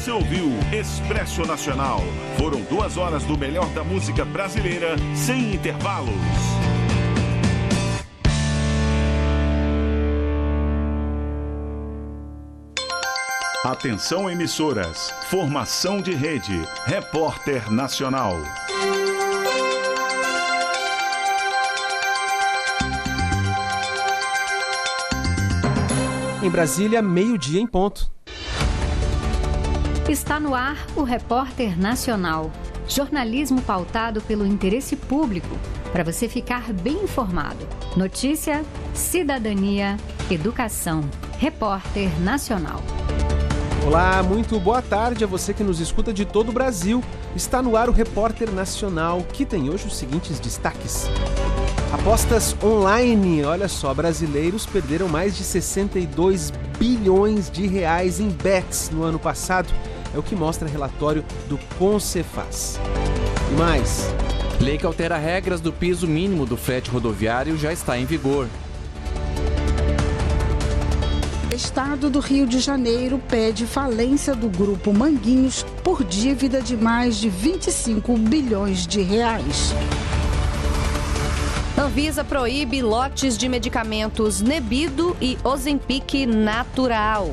Você ouviu Expresso Nacional. Foram 2 horas do melhor da música brasileira, sem intervalos. Atenção, emissoras. Formação de rede. Repórter Nacional. Em Brasília, 12:00 em ponto. Está no ar o Repórter Nacional. Jornalismo pautado pelo interesse público, para você ficar bem informado. Notícia, cidadania, educação. Repórter Nacional. Olá, muito boa tarde a você que nos escuta de todo o Brasil. Está no ar o Repórter Nacional, que tem hoje os seguintes destaques. Apostas online, olha só, brasileiros perderam mais de 62 bilhões de reais em bets no ano passado. É o que mostra relatório do Concefaz. E mais. Lei que altera regras do piso mínimo do frete rodoviário já está em vigor. Estado do Rio de Janeiro pede falência do Grupo Manguinhos por dívida de mais de 25 bilhões de reais. Anvisa proíbe lotes de medicamentos Nebido e Ozempic natural.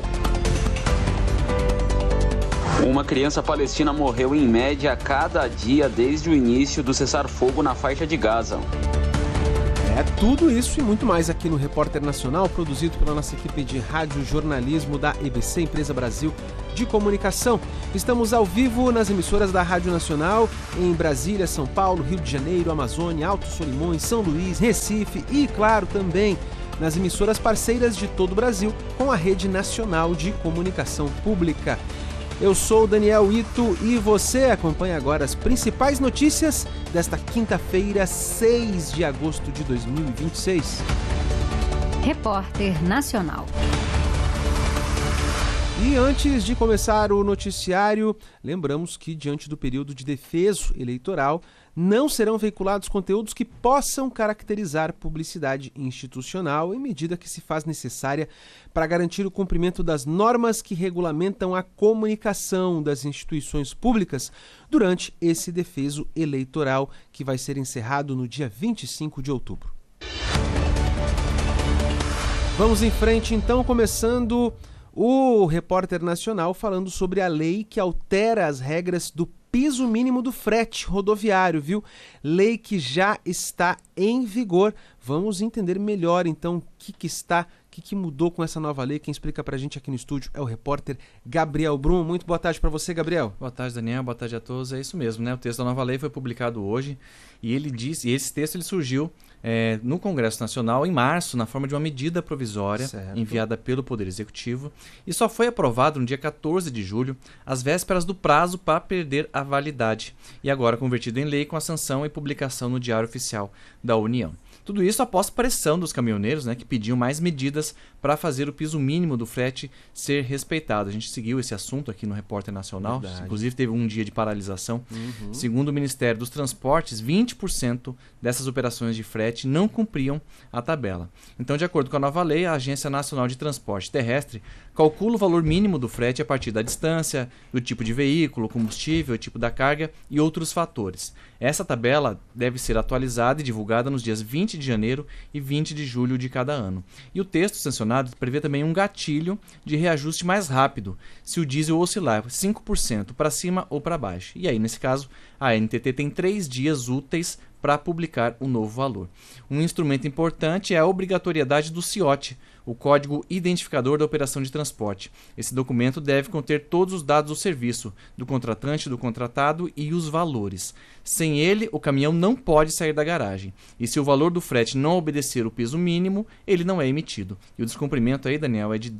Uma criança palestina morreu em média a cada dia desde o início do cessar-fogo na faixa de Gaza. É tudo isso e muito mais aqui no Repórter Nacional, produzido pela nossa equipe de rádio jornalismo da EBC, Empresa Brasil de Comunicação. Estamos ao vivo nas emissoras da Rádio Nacional em Brasília, São Paulo, Rio de Janeiro, Amazônia, Alto Solimões, São Luís, Recife e, claro, também nas emissoras parceiras de todo o Brasil com a Rede Nacional de Comunicação Pública. Eu sou o Daniel Ito e você acompanha agora as principais notícias desta quinta-feira, 6 de agosto de 2026. Repórter Nacional. E antes de começar o noticiário, lembramos que diante do período de defeso eleitoral, não serão veiculados conteúdos que possam caracterizar publicidade institucional em medida que se faz necessária para garantir o cumprimento das normas que regulamentam a comunicação das instituições públicas durante esse defeso eleitoral que vai ser encerrado no dia 25 de outubro. Vamos em frente então, começando o Repórter Nacional falando sobre a lei que altera as regras do piso mínimo do frete rodoviário, viu? Lei que já está em vigor. Vamos entender melhor então o que mudou com essa nova lei. Quem explica pra gente aqui no estúdio é o repórter Gabriel Brum. Muito boa tarde para você, Gabriel. Boa tarde, Daniel. Boa tarde a todos. É isso mesmo, né? O texto da nova lei foi publicado hoje e esse texto surgiu no Congresso Nacional em março, na forma de uma medida provisória enviada pelo Poder Executivo e só foi aprovado no dia 14 de julho, às vésperas do prazo para perder a validade e agora convertido em lei com a sanção e publicação no Diário Oficial da União. Tudo isso após pressão dos caminhoneiros, né, que pediam mais medidas para fazer o piso mínimo do frete ser respeitado. A gente seguiu esse assunto aqui no Repórter Nacional, inclusive teve um dia de paralisação. Segundo o Ministério dos Transportes, 20% dessas operações de frete não cumpriam a tabela. Então, de acordo com a nova lei, a Agência Nacional de Transporte Terrestre calcula o valor mínimo do frete a partir da distância, do tipo de veículo, combustível, tipo da carga e outros fatores. Essa tabela deve ser atualizada e divulgada nos dias 20 de janeiro e 20 de julho de cada ano. E o texto sancionado prevê também um gatilho de reajuste mais rápido, se o diesel oscilar 5% para cima ou para baixo. E aí, nesse caso, a ANTT tem 3 dias úteis para publicar o novo valor. Um instrumento importante é a obrigatoriedade do CIOT, o Código Identificador da Operação de Transporte. Esse documento deve conter todos os dados do serviço, do contratante, do contratado e os valores. Sem ele, o caminhão não pode sair da garagem. E se o valor do frete não obedecer o piso mínimo, ele não é emitido. E o descumprimento aí, Daniel, é de R$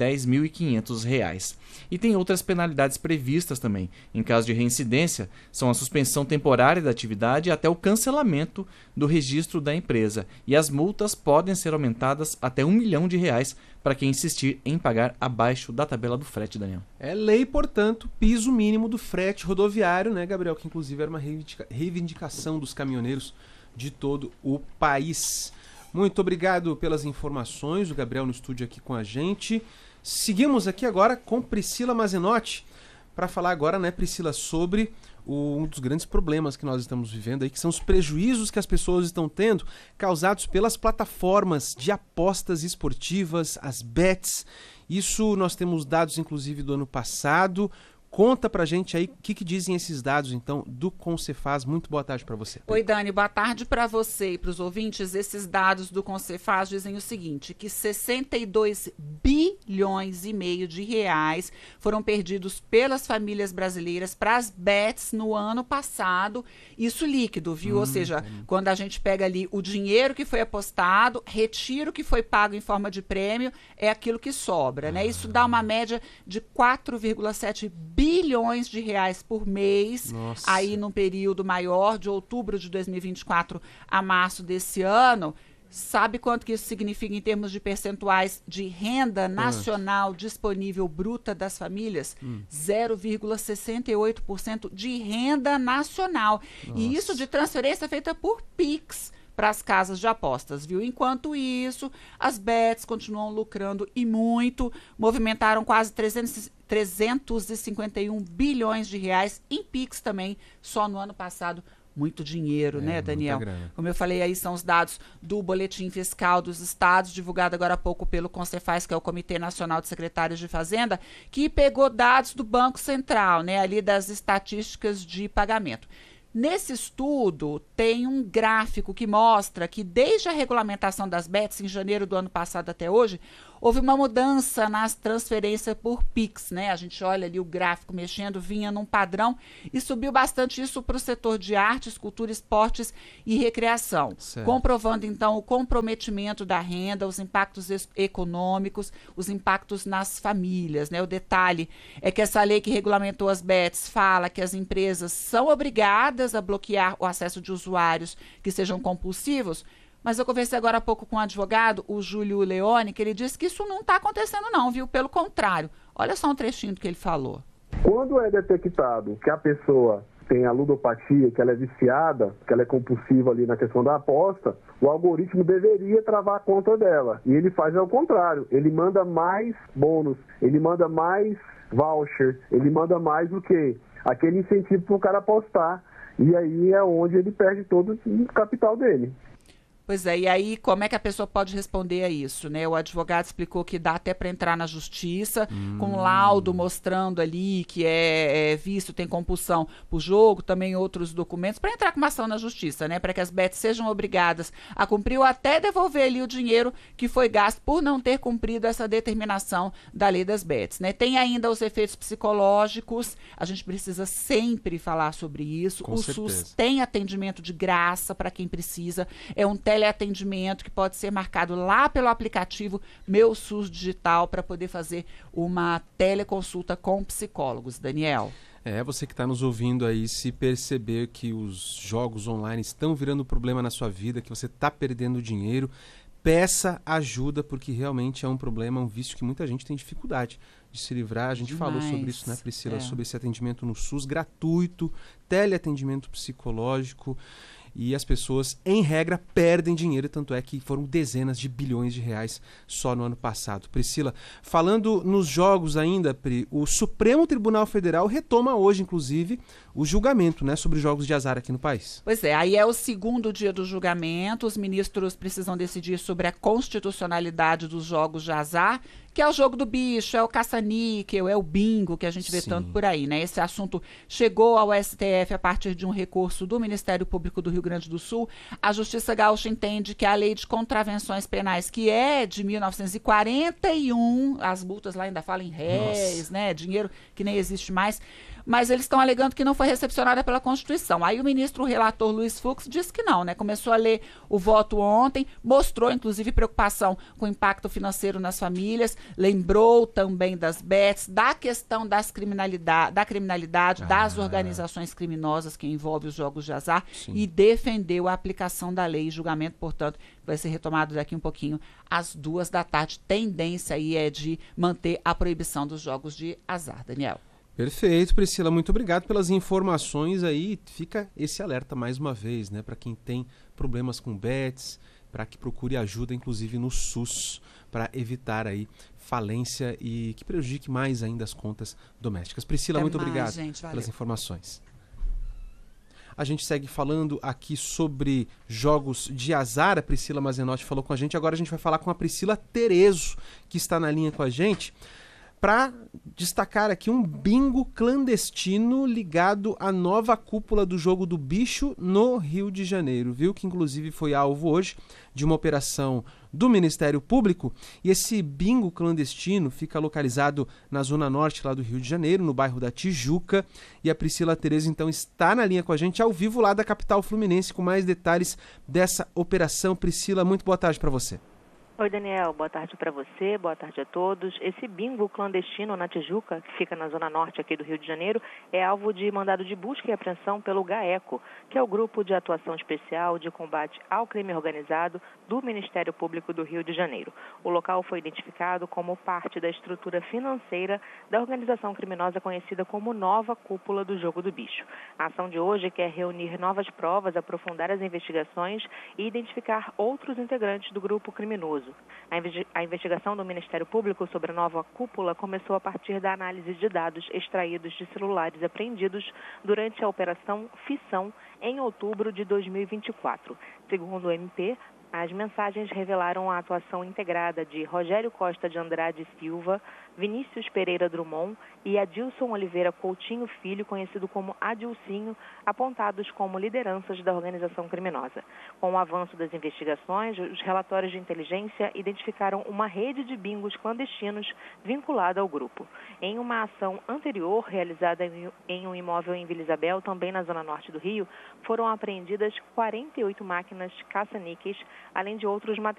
10.500. E tem outras penalidades previstas também. Em caso de reincidência, são a suspensão temporária da atividade e até o cancelamento do registro da empresa. E as multas podem ser aumentadas até R$ 1 milhão para quem insistir em pagar abaixo da tabela do frete, Daniel. É lei, portanto, piso mínimo do frete rodoviário, né, Gabriel? Que inclusive era uma reivindicação dos caminhoneiros de todo o país. Muito obrigado pelas informações, o Gabriel no estúdio aqui com a gente. Seguimos aqui agora com Priscila Mazenotti. para falar agora, né, Priscila, sobre um dos grandes problemas que nós estamos vivendo aí, que são os prejuízos que as pessoas estão tendo causados pelas plataformas de apostas esportivas, as bets. Isso nós temos dados, inclusive, do ano passado. Conta pra gente aí o que dizem esses dados, então, do Concefaz. Muito boa tarde para você. Oi, Dani, boa tarde para você e para os ouvintes. Esses dados do Concefaz dizem o seguinte, que 62 bilhões e meio de reais foram perdidos pelas famílias brasileiras para as bets no ano passado. Isso líquido, viu? Ou seja, quando a gente pega ali o dinheiro que foi apostado, retira o que foi pago em forma de prêmio, é aquilo que sobra, né? Isso dá uma média de 4,7 bilhões de reais por mês. Nossa. Aí num período maior, de outubro de 2024 a março desse ano. Sabe quanto que isso significa em termos de percentuais de renda nacional disponível bruta das famílias? 0,68% de renda nacional. Nossa. E isso de transferência feita por Pix para as casas de apostas, viu? Enquanto isso, as bets continuam lucrando e muito, movimentaram quase 351 bilhões de reais em Pix também, só no ano passado. Muito dinheiro, né, Daniel? Como eu falei, aí são os dados do Boletim Fiscal dos Estados, divulgado agora há pouco pelo Concefaz, que é o Comitê Nacional de Secretários de Fazenda, que pegou dados do Banco Central, né, ali das estatísticas de pagamento. Nesse estudo, tem um gráfico que mostra que desde a regulamentação das bets, em janeiro do ano passado até hoje, houve uma mudança nas transferências por Pix, né? A gente olha ali o gráfico mexendo, vinha num padrão e subiu bastante isso para o setor de artes, cultura, esportes e recreação. Certo. Comprovando, então, o comprometimento da renda, os impactos econômicos, os impactos nas famílias, né? O detalhe é que essa lei que regulamentou as bets fala que as empresas são obrigadas a bloquear o acesso de usuários que sejam compulsivos. Mas eu conversei agora há pouco com um advogado, o Júlio Leone, que ele disse que isso não está acontecendo não, viu? Pelo contrário. Olha só um trechinho do que ele falou. Quando é detectado que a pessoa tem a ludopatia, que ela é viciada, que ela é compulsiva ali na questão da aposta, o algoritmo deveria travar a conta dela. E ele faz ao contrário. Ele manda mais bônus, ele manda mais voucher, ele manda mais o quê? Aquele incentivo para o cara apostar. E aí é onde ele perde todo o capital dele. Pois é, e aí como é que a pessoa pode responder a isso, né? O advogado explicou que dá até para entrar na justiça, com um laudo mostrando ali que é vício, tem compulsão por jogo, também outros documentos, para entrar com uma ação na justiça, né? Para que as bets sejam obrigadas a cumprir ou até devolver ali o dinheiro que foi gasto por não ter cumprido essa determinação da lei das bets, né? Tem ainda os efeitos psicológicos, a gente precisa sempre falar sobre isso. Com certeza. SUS tem atendimento de graça para quem precisa, é um teleatendimento que pode ser marcado lá pelo aplicativo Meu SUS Digital para poder fazer uma teleconsulta com psicólogos. Daniel. Você que está nos ouvindo aí, se perceber que os jogos online estão virando problema na sua vida, que você está perdendo dinheiro, peça ajuda, porque realmente é um problema, um vício que muita gente tem dificuldade de se livrar. A gente falou sobre isso, né, Priscila? Sobre esse atendimento no SUS gratuito, teleatendimento psicológico. E as pessoas, em regra, perdem dinheiro, tanto é que foram dezenas de bilhões de reais só no ano passado. Priscila, falando nos jogos ainda, Pri, o Supremo Tribunal Federal retoma hoje, inclusive, o julgamento, né, sobre jogos de azar aqui no país. Pois é, aí é o segundo dia do julgamento, os ministros precisam decidir sobre a constitucionalidade dos jogos de azar, que é o jogo do bicho, é o caça-níquel, é o bingo que a gente vê tanto por aí, né? Esse assunto chegou ao STF a partir de um recurso do Ministério Público do Rio Grande do Sul. A Justiça Gaúcha entende que a Lei de Contravenções Penais, que é de 1941, as multas lá ainda falam em réis, né? Dinheiro que nem existe mais. Mas eles estão alegando que não foi recepcionada pela Constituição. Aí o ministro, o relator Luiz Fux, disse que não, né? Começou a ler o voto ontem, mostrou, inclusive, preocupação com o impacto financeiro nas famílias, lembrou também das bets, da questão da criminalidade, das organizações criminosas que envolvem os jogos de azar. Sim. E defendeu a aplicação da lei. Julgamento, portanto, vai ser retomado daqui um pouquinho às 14h. Tendência aí é de manter a proibição dos jogos de azar. Daniel. Perfeito, Priscila, muito obrigado pelas informações aí. Fica esse alerta mais uma vez, né, para quem tem problemas com bets, para que procure ajuda, inclusive no SUS, para evitar aí falência e que prejudique mais ainda as contas domésticas. Priscila, muito obrigado pelas informações. A gente segue falando aqui sobre jogos de azar. A Priscila Mazenotti falou com a gente. Agora a gente vai falar com a Priscila Terezo, que está na linha com a gente, para destacar aqui um bingo clandestino ligado à nova cúpula do Jogo do Bicho no Rio de Janeiro, viu? Que inclusive foi alvo hoje de uma operação do Ministério Público. E esse bingo clandestino fica localizado na zona norte lá do Rio de Janeiro, no bairro da Tijuca. E a Priscila Terezo então está na linha com a gente ao vivo lá da capital fluminense com mais detalhes dessa operação. Priscila, muito boa tarde para você. Oi, Daniel. Boa tarde para você, boa tarde a todos. Esse bingo clandestino na Tijuca, que fica na zona norte aqui do Rio de Janeiro, é alvo de mandado de busca e apreensão pelo GAECO, que é o Grupo de Atuação Especial de Combate ao Crime Organizado do Ministério Público do Rio de Janeiro. O local foi identificado como parte da estrutura financeira da organização criminosa conhecida como Nova Cúpula do Jogo do Bicho. A ação de hoje quer reunir novas provas, aprofundar as investigações e identificar outros integrantes do grupo criminoso. A investigação do Ministério Público sobre a nova cúpula começou a partir da análise de dados extraídos de celulares apreendidos durante a Operação Fissão em outubro de 2024. Segundo o MP, as mensagens revelaram a atuação integrada de Rogério Costa de Andrade Silva, Vinícius Pereira Drummond e Adilson Oliveira Coutinho Filho, conhecido como Adilcinho, apontados como lideranças da organização criminosa. Com o avanço das investigações, os relatórios de inteligência identificaram uma rede de bingos clandestinos vinculada ao grupo. Em uma ação anterior, realizada em um imóvel em Vila Isabel, também na zona norte do Rio, foram apreendidas 48 máquinas caça-níqueis, além de outros materiais